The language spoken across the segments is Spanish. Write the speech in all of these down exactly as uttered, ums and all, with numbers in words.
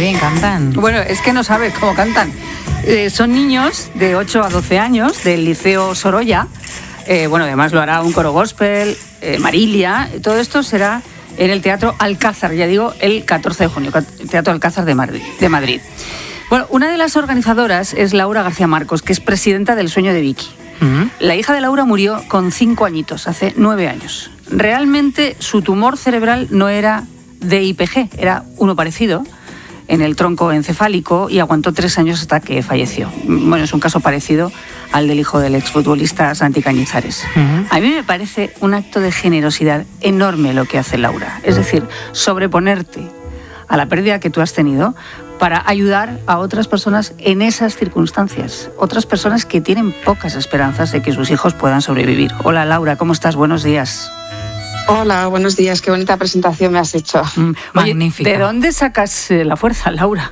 bien cantan. Bueno, es que no sabes cómo cantan. Eh, son niños de ocho a doce años del Liceo Sorolla. Eh, bueno, además lo hará un coro gospel, eh, Marilia. Todo esto será en el Teatro Alcázar, ya digo, el catorce de junio, Teatro Alcázar de Madrid. De Madrid. Bueno, una de las organizadoras es Laura García Marcos, que es presidenta del Sueño de Vicky. Uh-huh. La hija de Laura murió con cinco añitos, hace nueve años. Realmente su tumor cerebral no era D I P G, era uno parecido en el tronco encefálico y aguantó tres años hasta que falleció. Bueno, es un caso parecido al del hijo del exfutbolista Santi Cañizares. Uh-huh. A mí me parece un acto de generosidad enorme lo que hace Laura. Es decir, sobreponerte a la pérdida que tú has tenido para ayudar a otras personas en esas circunstancias. Otras personas que tienen pocas esperanzas de que sus hijos puedan sobrevivir. Hola Laura, ¿cómo estás? Buenos días. Hola, buenos días. Qué bonita presentación me has hecho. Mm, Oye, magnífica. ¿De dónde sacas eh, la fuerza, Laura?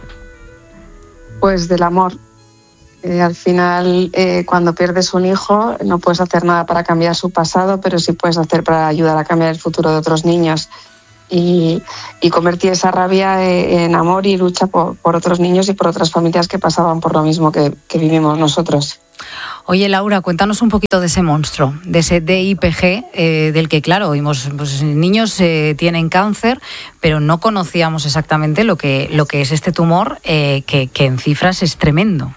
Pues del amor. Eh, al final, eh, cuando pierdes un hijo, no puedes hacer nada para cambiar su pasado, pero sí puedes hacer para ayudar a cambiar el futuro de otros niños. Y, y convertir esa rabia en amor y lucha por, por otros niños y por otras familias que pasaban por lo mismo que, que vivimos nosotros. Oye, Laura, cuéntanos un poquito de ese monstruo, de ese D I P G, eh, del que, claro, oímos, pues, niños eh, tienen cáncer, pero no conocíamos exactamente lo que, lo que es este tumor, eh, que, que en cifras es tremendo.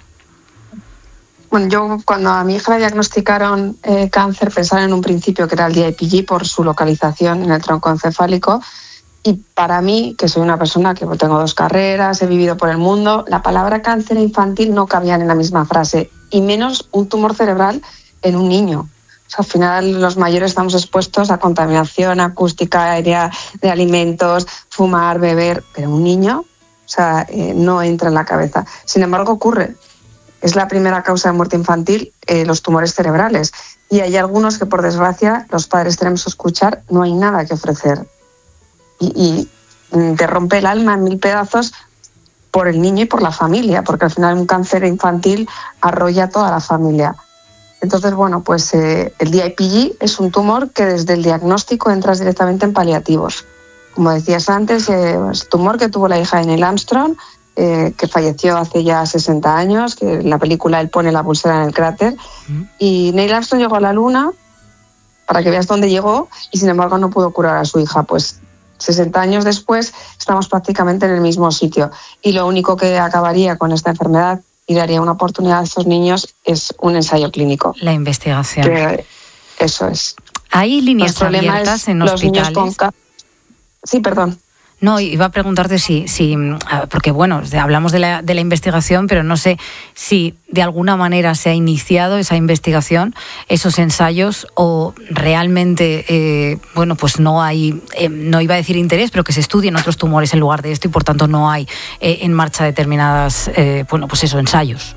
Bueno, yo cuando a mi hija le diagnosticaron eh, cáncer, pensaba en un principio que era el D I P G por su localización en el tronco encefálico. Y para mí, que soy una persona que tengo dos carreras, he vivido por el mundo, la palabra cáncer infantil no cabían en la misma frase, y menos un tumor cerebral en un niño. O sea, al final los mayores estamos expuestos a contaminación acústica, aérea, de alimentos, fumar, beber, pero un niño, o sea, eh, no entra en la cabeza. Sin embargo, ocurre. Es la primera causa de muerte infantil, eh, los tumores cerebrales. Y hay algunos que, por desgracia, los padres tenemos que escuchar, no hay nada que ofrecer. Y, y te rompe el alma en mil pedazos por el niño y por la familia, porque al final un cáncer infantil arrolla a toda la familia. Entonces, bueno, pues eh, el D I P G es un tumor que desde el diagnóstico entras directamente en paliativos. Como decías antes, eh, es tumor que tuvo la hija de Neil Armstrong, eh, que falleció hace ya sesenta años, que en la película él pone la pulsera en el cráter, mm. y Neil Armstrong llegó a la Luna, para que veas dónde llegó, y sin embargo no pudo curar a su hija. Pues sesenta años después estamos prácticamente en el mismo sitio, y lo único que acabaría con esta enfermedad y daría una oportunidad a estos niños es un ensayo clínico. La investigación. Que eso es. ¿Hay líneas abiertas en hospitales? Ca- sí, perdón. No, iba a preguntarte si, si porque bueno, hablamos de la, de la investigación, pero no sé si de alguna manera se ha iniciado esa investigación, esos ensayos, o realmente, eh, bueno, pues no hay, eh, no iba a decir interés, pero que se estudien otros tumores en lugar de esto y por tanto no hay eh, en marcha determinadas, eh, bueno, pues eso, ensayos.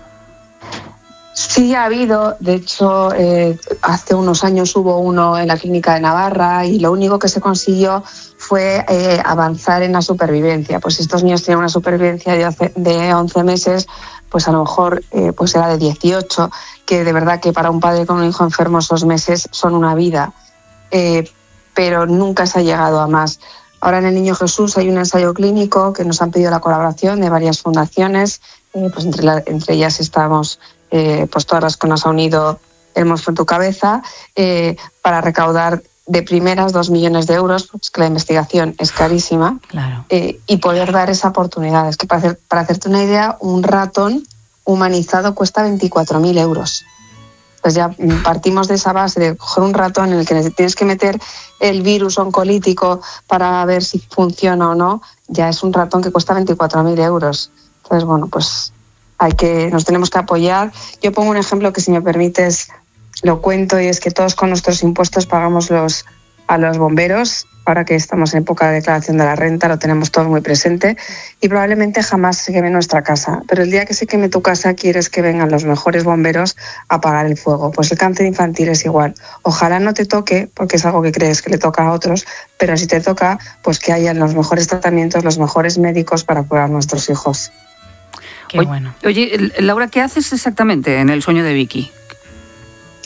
Sí ha habido, de hecho, eh, hace unos años hubo uno en la Clínica de Navarra y lo único que se consiguió fue eh, avanzar en la supervivencia. Pues si estos niños tienen una supervivencia de once meses, pues a lo mejor eh, pues era de dieciocho, que de verdad que para un padre con un hijo enfermo esos meses son una vida, eh, pero nunca se ha llegado a más. Ahora en el Niño Jesús hay un ensayo clínico que nos han pedido la colaboración de varias fundaciones, eh, pues entre, la, entre ellas estamos... Eh, pues todas las que nos ha unido El Monstruo en tu Cabeza, eh, para recaudar de primeras dos millones de euros, porque la investigación es carísima, claro. eh, y poder dar esa oportunidad. Es que para, hacer, para hacerte una idea, un ratón humanizado cuesta veinticuatro mil euros. Pues ya partimos de esa base de coger un ratón en el que tienes que meter el virus oncolítico para ver si funciona o no, ya es un ratón que cuesta veinticuatro mil euros. Entonces, bueno, pues... Hay que, nos tenemos que apoyar. Yo pongo un ejemplo que, si me permites, lo cuento, y es que todos con nuestros impuestos pagamos los, a los bomberos. Ahora que estamos en época de declaración de la renta, lo tenemos todos muy presente, y probablemente jamás se queme nuestra casa. Pero el día que se queme tu casa, quieres que vengan los mejores bomberos a apagar el fuego. Pues el cáncer infantil es igual. Ojalá no te toque, porque es algo que crees que le toca a otros, pero si te toca, pues que hayan los mejores tratamientos, los mejores médicos para cuidar a nuestros hijos. Qué bueno. Oye, Laura, ¿qué haces exactamente en El Sueño de Vicky?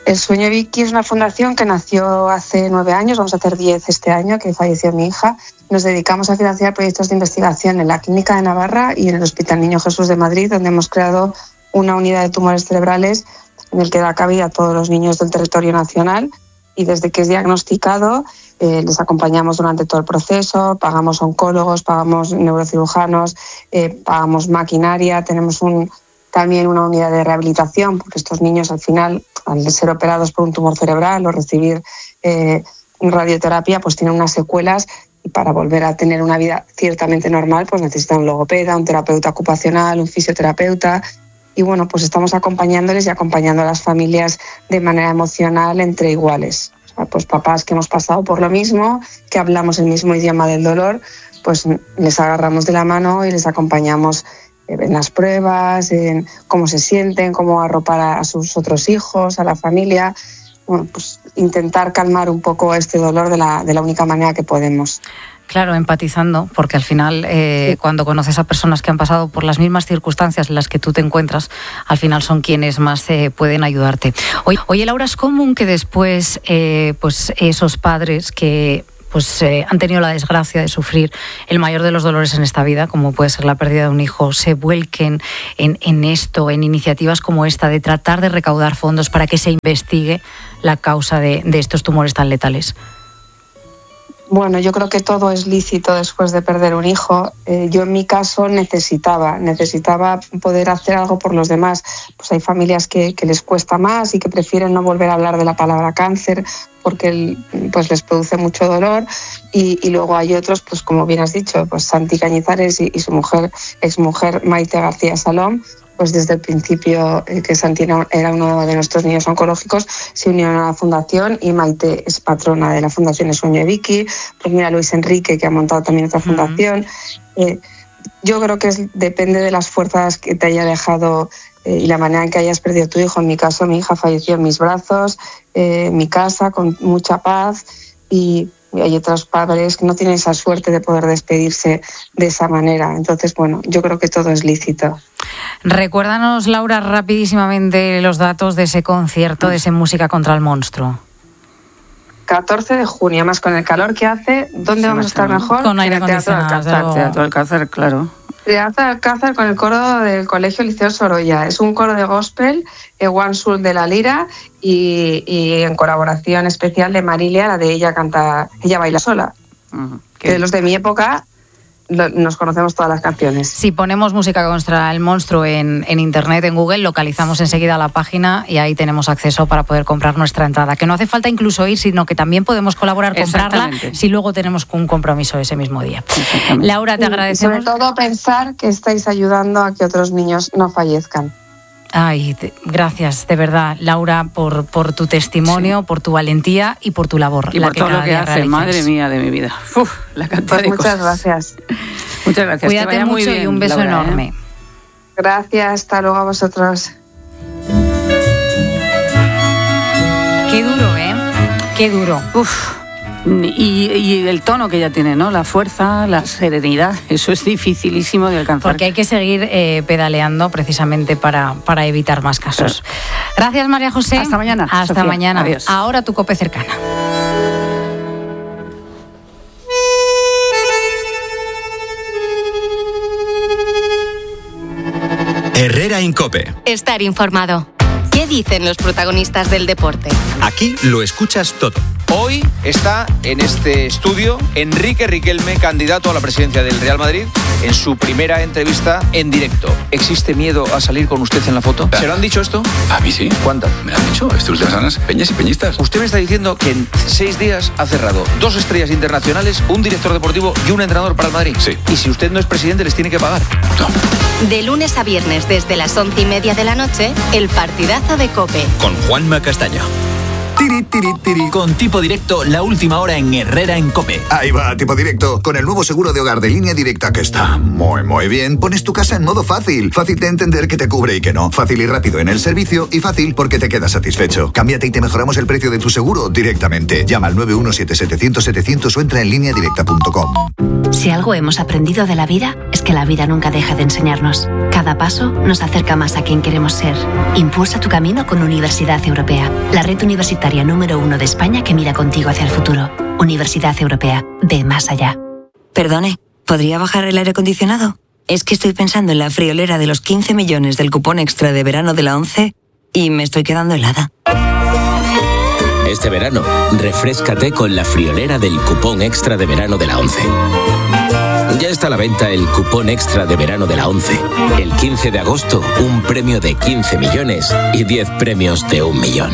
El Sueño Vicky es una fundación que nació hace nueve años, vamos a hacer diez este año, que falleció mi hija. Nos dedicamos a financiar proyectos de investigación en la Clínica de Navarra y en el Hospital Niño Jesús de Madrid, donde hemos creado una unidad de tumores cerebrales en el que da cabida a todos los niños del territorio nacional, y desde que es diagnosticado eh, les acompañamos durante todo el proceso, pagamos oncólogos, pagamos neurocirujanos, eh, pagamos maquinaria, tenemos un, también una unidad de rehabilitación, porque estos niños al final, al ser operados por un tumor cerebral o recibir eh, radioterapia, pues tienen unas secuelas, y para volver a tener una vida ciertamente normal pues necesitan un logopeda, un terapeuta ocupacional, un fisioterapeuta. Y bueno, pues estamos acompañándoles y acompañando a las familias de manera emocional entre iguales. O sea, pues papás que hemos pasado por lo mismo, que hablamos el mismo idioma del dolor, pues les agarramos de la mano y les acompañamos en las pruebas, en cómo se sienten, cómo arropar a sus otros hijos, a la familia. Bueno, pues intentar calmar un poco este dolor de la, de la única manera que podemos. Claro, empatizando, porque al final eh, sí. cuando conoces a personas que han pasado por las mismas circunstancias en las que tú te encuentras, al final son quienes más eh, pueden ayudarte. Oye, oye, Laura, es común que después eh, pues esos padres que pues eh, han tenido la desgracia de sufrir el mayor de los dolores en esta vida, como puede ser la pérdida de un hijo, se vuelquen en, en esto, en iniciativas como esta, de tratar de recaudar fondos para que se investigue la causa de, de estos tumores tan letales. Bueno, yo creo que todo es lícito después de perder un hijo. Eh, yo en mi caso necesitaba, necesitaba poder hacer algo por los demás. Pues hay familias que, que les cuesta más y que prefieren no volver a hablar de la palabra cáncer porque el, pues les produce mucho dolor. Y, y luego hay otros, pues como bien has dicho, pues Santi Cañizares y, y su mujer, exmujer Maite García Salom, pues desde el principio eh, que Santi era uno de nuestros niños oncológicos, se unieron a la fundación, y Maite es patrona de la Fundación El Sueño de Vicky. Pues mira, Luis Enrique, que ha montado también otra fundación. Uh-huh. Eh, yo creo que es, depende de las fuerzas que te haya dejado eh, y la manera en que hayas perdido tu hijo. En mi caso, mi hija falleció en mis brazos, eh, en mi casa, con mucha paz, y hay otros padres que no tienen esa suerte de poder despedirse de esa manera. Entonces, bueno, yo creo que todo es lícito. Recuérdanos, Laura, rapidísimamente los datos de ese concierto, de ese Música contra el Monstruo. catorce de junio, más con el calor que hace, ¿dónde sí, vamos a estar mejor? Con aire acondicionado. Teatro Alcázar, claro. Teatro Alcázar con el coro del Colegio Liceo Sorolla. Es un coro de gospel, eh, One Soul de la Lira, y, y en colaboración especial de Marilia, la de Ella canta, Ella baila sola. Uh-huh. Que de los de mi época lo, nos conocemos todas las canciones. Si ponemos Música contra el Monstruo en, en internet, en Google, localizamos enseguida la página y ahí tenemos acceso para poder comprar nuestra entrada. Que no hace falta incluso ir, sino que también podemos colaborar, comprarla, si luego tenemos un compromiso ese mismo día. Laura, te agradecemos. Y sobre todo pensar que estáis ayudando a que otros niños no fallezcan. Ay, te, gracias, de verdad, Laura, por, por tu testimonio, sí. por tu valentía y por tu labor. Y la por que todo lo que hace, realizas. Madre mía de mi vida. Uf, la cantidad pues de muchas cosas. gracias. Muchas gracias. Cuídate que vaya mucho muy bien, y un beso Laura, enorme. ¿eh? Gracias, hasta luego a vosotros. Qué duro, ¿eh? Qué duro. Uf. Y, y el tono que ella tiene, ¿no? La fuerza, la serenidad, eso es dificilísimo de alcanzar. Porque hay que seguir eh, pedaleando precisamente para, para evitar más casos. Gracias, María José. Hasta mañana. Hasta Sofía. mañana. Adiós. Ahora tu COPE cercana. Herrera en COPE. Estar informado. ¿Qué dicen los protagonistas del deporte? Aquí lo escuchas todo. Hoy está en este estudio Enrique Riquelme, candidato a la presidencia del Real Madrid, en su primera entrevista en directo. ¿Existe miedo a salir con usted en la foto? ¿Se lo han dicho esto? A mí sí. ¿Cuántas? Me lo han dicho estos últimas semanas, peñas y peñistas. Usted me está diciendo que en seis días ha cerrado dos estrellas internacionales, un director deportivo y un entrenador para el Madrid. Sí. Y si usted no es presidente, les tiene que pagar. No. De lunes a viernes desde las once y media de la noche, el partidazo de COPE. Con Juanma Castaño. Tiri, tiri, tiri. Con Tipo Directo, la última hora en Herrera en COPE. Ahí va, Tipo Directo. Con el nuevo seguro de hogar de Línea Directa, que está muy, muy bien, pones tu casa en modo fácil. Fácil de entender que te cubre y que no. Fácil y rápido en el servicio, y fácil porque te quedas satisfecho. Cámbiate y te mejoramos el precio de tu seguro directamente. Llama al nueve uno siete setecientos setecientos o entra en línea directa punto com. Si algo hemos aprendido de la vida, es que la vida nunca deja de enseñarnos. Cada paso nos acerca más a quien queremos ser. Impulsa tu camino con Universidad Europea, la red universitaria número uno de España que mira contigo hacia el futuro. Universidad Europea, ve más allá. Perdone, ¿podría bajar el aire acondicionado? Es que estoy pensando en la friolera de los quince millones del cupón extra de verano de la ONCE y me estoy quedando helada. Este verano, refréscate con la friolera del cupón extra de verano de la ONCE. Ya está a la venta el cupón extra de verano de la ONCE. El quince de agosto, un premio de quince millones y diez premios de un millón.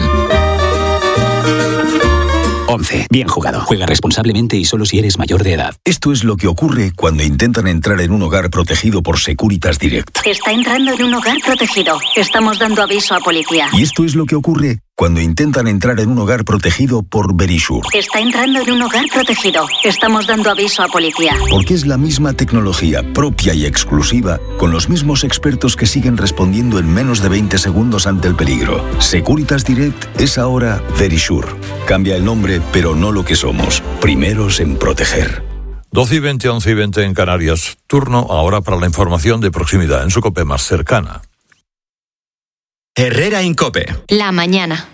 ONCE. Bien jugado. Juega responsablemente y solo si eres mayor de edad. Esto es lo que ocurre cuando intentan entrar en un hogar protegido por Securitas Direct. Está entrando en un hogar protegido. Estamos dando aviso a policía. Y esto es lo que ocurre cuando intentan entrar en un hogar protegido por Verisure. Está entrando en un hogar protegido. Estamos dando aviso a policía. Porque es la misma tecnología propia y exclusiva, con los mismos expertos que siguen respondiendo en menos de veinte segundos ante el peligro. Securitas Direct es ahora Verisure. Cambia el nombre, pero no lo que somos. Primeros en proteger. doce y veinte, once y veinte en Canarias. Turno ahora para la información de proximidad en su COPE más cercana. Herrera Incope. La mañana.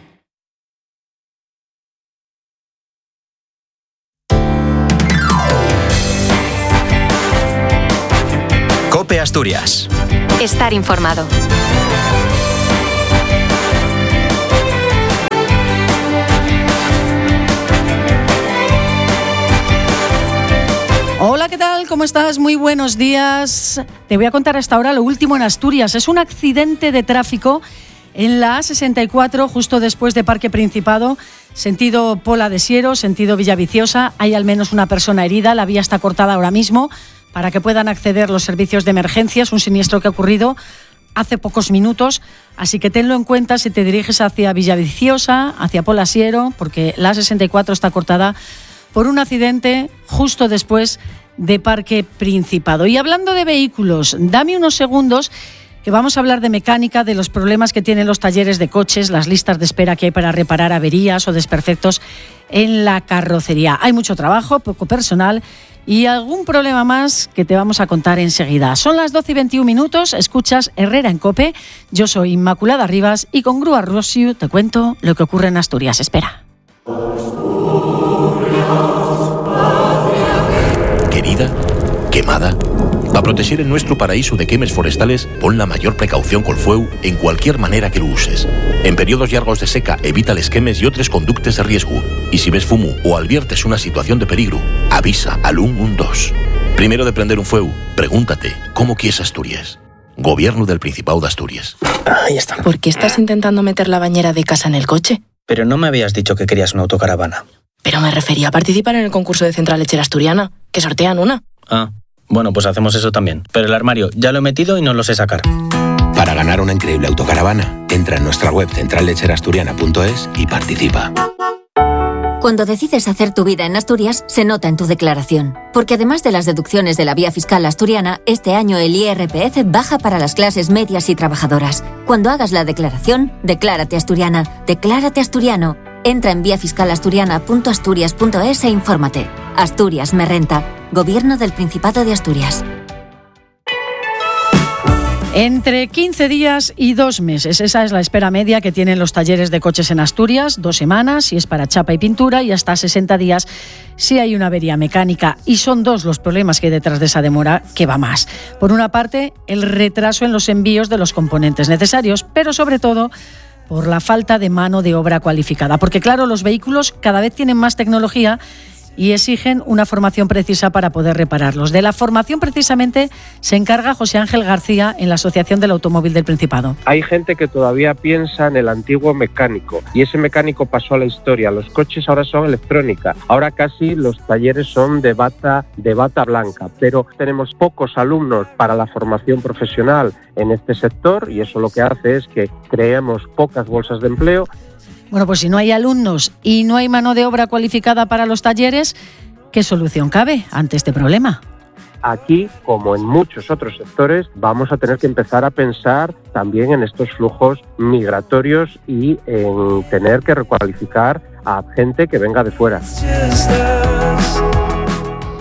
COPE Asturias. Estar informado. Hola, ¿qué tal? ¿Cómo estás? Muy buenos días. Te voy a contar hasta ahora lo último en Asturias. Es un accidente de tráfico en la A sesenta y cuatro, justo después de Parque Principado, sentido Pola de Siero, sentido Villaviciosa. Hay al menos una persona herida, la vía está cortada ahora mismo para que puedan acceder los servicios de emergencias. Un siniestro que ha ocurrido hace pocos minutos, así que tenlo en cuenta si te diriges hacia Villaviciosa, hacia Pola Siero, porque la A sesenta y cuatro está cortada por un accidente justo después de Parque Principado. Y hablando de vehículos, dame unos segundos que vamos a hablar de mecánica, de los problemas que tienen los talleres de coches, las listas de espera que hay para reparar averías o desperfectos en la carrocería. Hay mucho trabajo, poco personal y algún problema más que te vamos a contar enseguida. Son las doce y veintiún minutos, escuchas Herrera en COPE. Yo soy Inmaculada Rivas y con Grúa Rosiu te cuento lo que ocurre en Asturias. Espera. Querida, quemada. Para proteger el nuestro paraíso de quemes forestales, pon la mayor precaución col fueu en cualquier manera que lo uses. En periodos llargos de seca, evita les quemes y otros conductes de riesgo. Y si ves fumo o adviertes una situación de peligro, avisa al uno uno dos. Primero de prender un fueu, pregúntate, ¿cómo quieres Asturias? Gobierno del Principado de Asturias. Ahí está. ¿Por qué estás intentando meter la bañera de casa en el coche? Pero no me habías dicho que querías una autocaravana. Pero me refería a participar en el concurso de Central Lechera Asturiana, que sortean una. Ah, bueno, pues hacemos eso también. Pero el armario ya lo he metido y no lo sé sacar. Para ganar una increíble autocaravana, entra en nuestra web central lechera asturiana punto es y participa. Cuando decides hacer tu vida en Asturias, se nota en tu declaración. Porque además de las deducciones de la Vía Fiscal Asturiana, este año el I R P F baja para las clases medias y trabajadoras. Cuando hagas la declaración, declárate asturiana, declárate asturiano. Entra en vía fiscal asturiana punto asturias punto es e infórmate. Asturias me renta. Gobierno del Principado de Asturias. Entre quince días y dos meses. Esa es la espera media que tienen los talleres de coches en Asturias. Dos semanas si es para chapa y pintura y hasta sesenta días si hay una avería mecánica. Y son dos los problemas que hay detrás de esa demora, que va más. Por una parte, el retraso en los envíos de los componentes necesarios, pero sobre todo por la falta de mano de obra cualificada. Porque claro, los vehículos cada vez tienen más tecnología y exigen una formación precisa para poder repararlos. De la formación precisamente se encarga José Ángel García en la Asociación del Automóvil del Principado. Hay gente que todavía piensa en el antiguo mecánico y ese mecánico pasó a la historia. Los coches ahora son electrónica. Ahora casi los talleres son de bata, de bata blanca, pero tenemos pocos alumnos para la formación profesional en este sector y eso lo que hace es que creemos pocas bolsas de empleo. Bueno, pues si no hay alumnos y no hay mano de obra cualificada para los talleres, ¿qué solución cabe ante este problema? Aquí, como en muchos otros sectores, vamos a tener que empezar a pensar también en estos flujos migratorios y en tener que recualificar a gente que venga de fuera.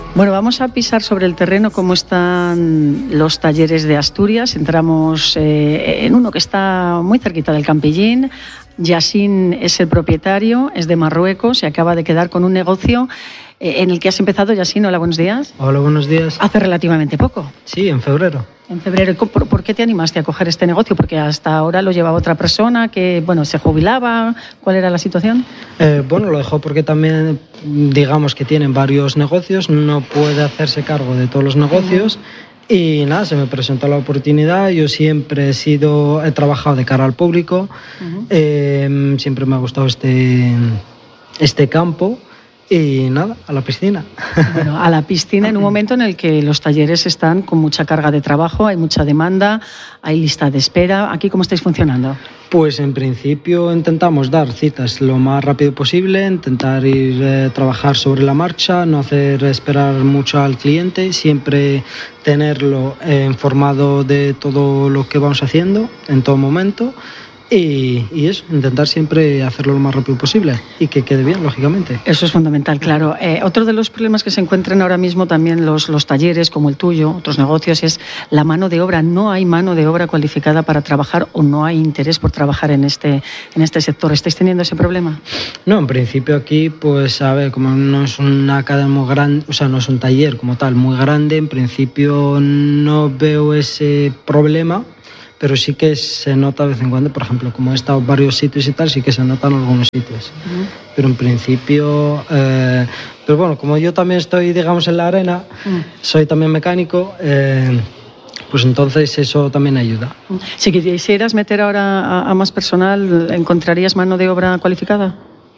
Bueno, vamos a pisar sobre el terreno cómo están los talleres de Asturias. Entramos eh, en uno que está muy cerquita del Campillín. Yassin es el propietario, es de Marruecos y acaba de quedar con un negocio eh, en el que has empezado. Yassin, hola, buenos días. Hola, buenos días. Hace relativamente poco. Sí, en febrero. En febrero. ¿Por, ¿Por qué te animaste a coger este negocio? Porque hasta ahora lo llevaba otra persona que, bueno, se jubilaba. ¿Cuál era la situación? Eh, bueno, lo dejó porque también, digamos que tienen varios negocios, no puede hacerse cargo de todos los negocios. Uh-huh. Y nada, se me presentó la oportunidad. Yo siempre he sido, he trabajado de cara al público. Uh-huh. Eh, siempre me ha gustado este, este campo. Y nada, a la piscina. Bueno, a la piscina en un momento en el que los talleres están con mucha carga de trabajo, hay mucha demanda, hay lista de espera. ¿Aquí cómo estáis funcionando? Pues en principio intentamos dar citas lo más rápido posible, intentar ir a eh, trabajar sobre la marcha, no hacer esperar mucho al cliente, siempre tenerlo eh, informado de todo lo que vamos haciendo en todo momento. Y, y eso, intentar siempre hacerlo lo más rápido posible y que quede bien, lógicamente. Eso es fundamental, claro. Eh, otro de los problemas que se encuentran ahora mismo también los, los talleres como el tuyo, otros negocios, es la mano de obra. No hay mano de obra cualificada para trabajar o no hay interés por trabajar en este, en este sector. ¿Estáis teniendo ese problema? No, en principio aquí, pues a ver, como no es una cadena muy grande, o sea, no es un taller como tal muy grande, en principio no veo ese problema. Pero sí que se nota de vez en cuando, por ejemplo, como he estado en varios sitios y tal, sí que se notan algunos sitios. Uh-huh. Pero en principio, eh, pero bueno, como yo también estoy, digamos, en la arena, uh-huh. soy también mecánico, eh, pues entonces eso también ayuda. Uh-huh. Si quisieras meter ahora a, a más personal, ¿encontrarías mano de obra cualificada?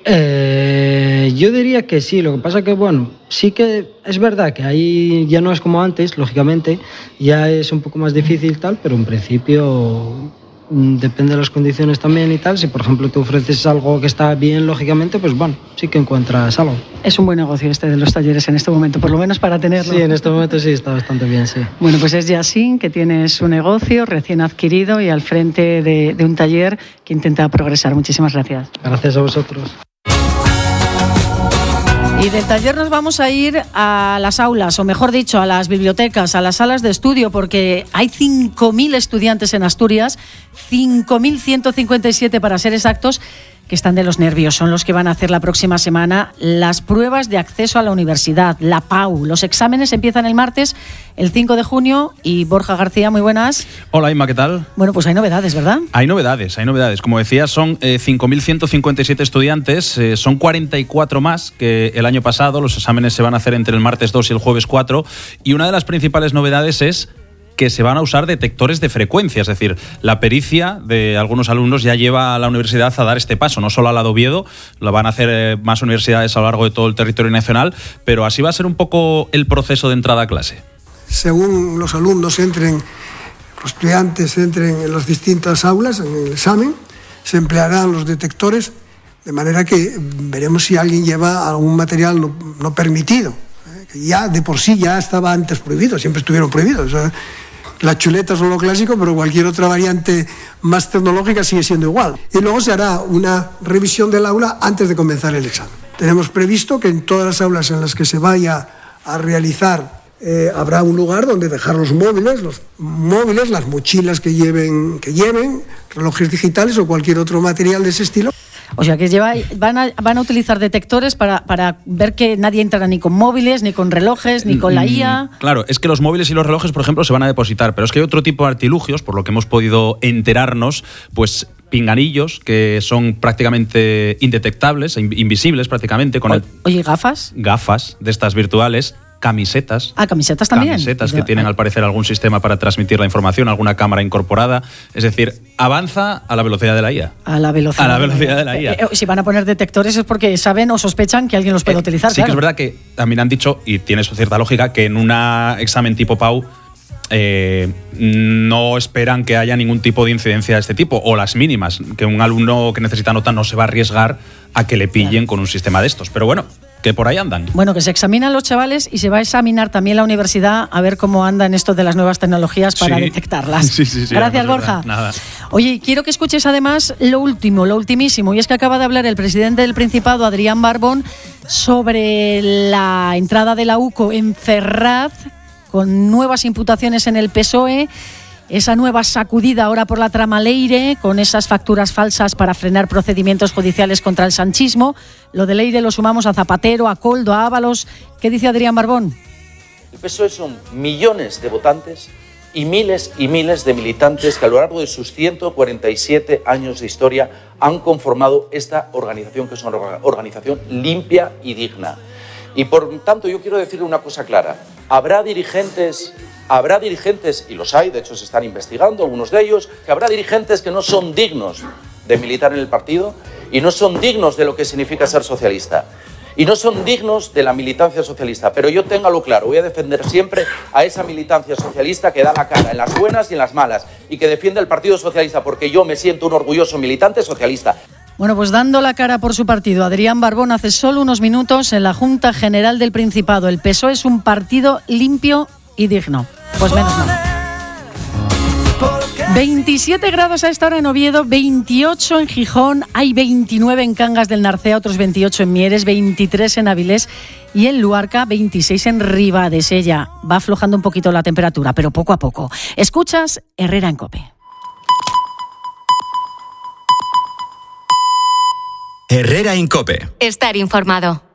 Eh, yo diría que sí, lo que pasa que, bueno, sí que es verdad que ahí ya no es como antes, lógicamente, ya es un poco más difícil tal, pero en principio depende de las condiciones también y tal. Si, por ejemplo, te ofreces algo que está bien, lógicamente, pues bueno, sí que encuentras algo. Es un buen negocio este de los talleres en este momento, por lo menos para tenerlo. Sí, en este momento sí está bastante bien, sí. Bueno, pues es Yassin, que tiene su negocio recién adquirido y al frente de, de un taller que intenta progresar. Muchísimas gracias. Gracias a vosotros. Y del taller nos vamos a ir a las aulas, o mejor dicho, a las bibliotecas, a las salas de estudio, porque hay cinco mil estudiantes en Asturias, cinco mil ciento cincuenta y siete para ser exactos, que están de los nervios. Son los que van a hacer la próxima semana las pruebas de acceso a la universidad, la P A U. Los exámenes empiezan el martes, el cinco de junio. Y Borja García, muy buenas. Hola, Inma, ¿qué tal? Bueno, pues hay novedades, ¿verdad? Hay novedades, hay novedades. Como decías, son eh, cinco mil ciento cincuenta y siete estudiantes, eh, son cuarenta y cuatro más que el año pasado. Los exámenes se van a hacer entre el martes dos y el jueves cuatro. Y una de las principales novedades es que se van a usar detectores de frecuencia, es decir, la pericia de algunos alumnos ya lleva a la universidad a dar este paso, no solo a la de Oviedo, lo van a hacer eh, más universidades a lo largo de todo el territorio nacional, pero así va a ser un poco el proceso de entrada a clase. Según los alumnos entren, los estudiantes entren en las distintas aulas, en el examen, se emplearán los detectores, de manera que veremos si alguien lleva algún material no, no permitido, eh, que ya de por sí ya estaba antes prohibido, siempre estuvieron prohibidos. ¿eh? Las chuletas son lo clásico, pero cualquier otra variante más tecnológica sigue siendo igual. Y luego se hará una revisión del aula antes de comenzar el examen. Tenemos previsto que en todas las aulas en las que se vaya a realizar eh, habrá un lugar donde dejar los móviles, los móviles, las mochilas que lleven, que lleven, relojes digitales o cualquier otro material de ese estilo. O sea, que lleva, van, a, van a utilizar detectores para, para ver que nadie entra ni con móviles, ni con relojes, ni con la I A. Claro, es que los móviles y los relojes, por ejemplo, se van a depositar, pero es que hay otro tipo de artilugios, por lo que hemos podido enterarnos, pues pinganillos que son prácticamente indetectables, invisibles prácticamente. Con o, el, oye, ¿gafas? Gafas de estas virtuales. Camisetas. Ah, camisetas también. Camisetas que tienen al parecer algún sistema para transmitir la información, alguna cámara incorporada. Es decir, avanza a la velocidad de la I A. A la velocidad, a la velocidad de la I A. Eh, eh, si van a poner detectores es porque saben o sospechan que alguien los puede eh, utilizar. Sí, claro. que es verdad que también han dicho, y tiene su cierta lógica, que en un examen tipo P A U eh, no esperan que haya ningún tipo de incidencia de este tipo, o las mínimas, que un alumno que necesita nota no se va a arriesgar a que le pillen claro. con un sistema de estos. Pero bueno, que por ahí andan. Bueno, que se examinan los chavales y se va a examinar también la universidad a ver cómo andan esto de las nuevas tecnologías para sí. detectarlas. Sí, sí, sí, Gracias, además, Borja. Nada. Oye, quiero que escuches además lo último, lo ultimísimo, y es que acaba de hablar el presidente del Principado, Adrián Barbón, sobre la entrada de la U C O en Ferraz, con nuevas imputaciones en el P S O E, esa nueva sacudida ahora por la trama Leire, con esas facturas falsas para frenar procedimientos judiciales contra el sanchismo. Lo de Leire lo sumamos a Zapatero, a Koldo, a Ábalos. ¿Qué dice Adrián Barbón? El P S O E son millones de votantes y miles y miles de militantes que a lo largo de sus ciento cuarenta y siete años de historia han conformado esta organización, que es una organización limpia y digna. Y por tanto yo quiero decirle una cosa clara. Habrá dirigentes, habrá dirigentes, y los hay, de hecho se están investigando algunos de ellos, que habrá dirigentes que no son dignos de militar en el partido y no son dignos de lo que significa ser socialista. Y no son dignos de la militancia socialista, pero yo téngalo claro, voy a defender siempre a esa militancia socialista que da la cara en las buenas y en las malas y que defiende el Partido Socialista, porque yo me siento un orgulloso militante socialista. Bueno, pues dando la cara por su partido, Adrián Barbón hace solo unos minutos en la Junta General del Principado. El P S O E es un partido limpio y digno. Pues menos mal. veintisiete grados a esta hora en Oviedo, veintiocho en Gijón, hay veintinueve en Cangas del Narcea, otros veintiocho en Mieres, veintitrés en Avilés y en Luarca, veintiséis en Ribadesella. Va aflojando un poquito la temperatura, pero poco a poco. Escuchas Herrera en COPE. Herrera en COPE. Estar informado.